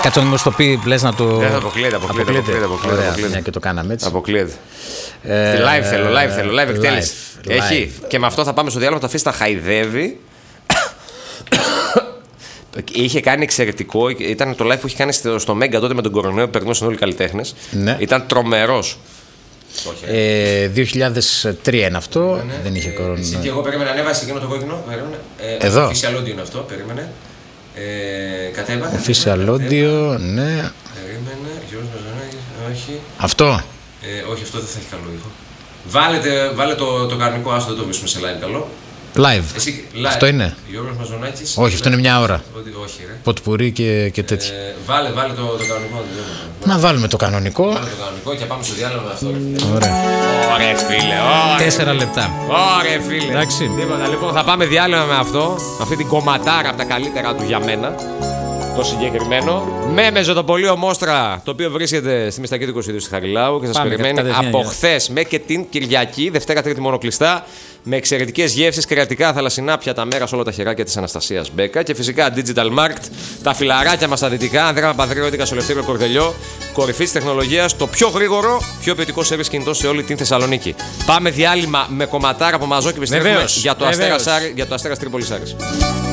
Κάτσε να το πει, λες να το. Δεν θα αποκλείεται. Μια και το κάναμε έτσι. Αποκλείεται. Live θέλω, live εκτέλεση. Έχει. Και με αυτό θα πάμε στο διάλογο, θα αφήσει να χαϊδεύει. Είχε κάνει εξαιρετικό. Ήταν το live που είχε κάνει στο Μέγκα τότε με τον κορονοϊό που περνούσαν όλοι οι καλλιτέχνες. Ναι. Ήταν τρομερός. 2003 είναι αυτό. Δεν είχε κορονοϊό. Και εγώ περίμενα, ανέβασε εκείνο το κόκκινο. Εδώ. Official audio είναι αυτό, περίμενε. Κατέβα. Official audio, ναι. Περίμενε, Γιώργος Μαζονάκης, όχι. Αυτό. Όχι, αυτό δεν θα έχει καλό ήχο. Βάλε το κανονικό, άστο, δεν το βρίσκουμε σε live καλό. Live. Εσύ, live. Αυτό είναι. Γιώργος Μαζονάκης. Όχι, αυτό είναι μια ώρα. Όχι, ρε. Ποτπουρί και τέτοια. Βάλε το κανονικό. Να βάλουμε το κανονικό. Βάλε το κανονικό και πάμε στο διάλογο με αυτό. Ωραία. Ωραία, φίλε. 4 λεπτά. Ωραία, φίλε. Εντάξει. Τίποτα, λοιπόν, θα πάμε διάλογο με αυτό. Αυτή την κομματάρα από τα καλύτερα του για μένα. Το συγκεκριμένο. Με Μεζοτοπολείο Μόστρα, το οποίο βρίσκεται στη Μιστακή του 22 στη Χαριλάου και σας περιμένει από χθες με και την Κυριακή, Δευτέρα Τρίτη μόνο κλειστά, με εξαιρετικές γεύσεις, κρεατικά, θαλασσινά πιάτα μέρα σε όλα τα χεράκια της Αναστασίας Μπέκα και φυσικά Digital Markt, τα φιλαράκια μας στα δυτικά, Ανδρέα Παπανδρέου, Έντικα Σολευτήριο Κορδελιό, κορυφή της τεχνολογίας, το πιο γρήγορο, πιο ποιοτικό σερβις κινητό σε όλη την Θεσσαλονίκη. Πάμε διάλειμμα με κομματάρα από μαζό και επιστρέφουμε για το Αστέρας Τρίπολης Άρης.